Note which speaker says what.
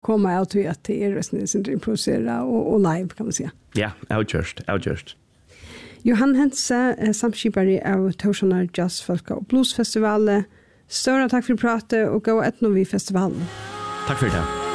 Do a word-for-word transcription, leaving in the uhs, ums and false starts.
Speaker 1: komma out till att det är rösten som improvisera och, och live kan man säga.
Speaker 2: Ja, outjust, outjust.
Speaker 1: Johan Hense, eh, samskipare av Torsjonar Jazz Folk och Blues Festival. Stora tack för pratet och gå ett nu vid festivalen.
Speaker 2: Tack för det.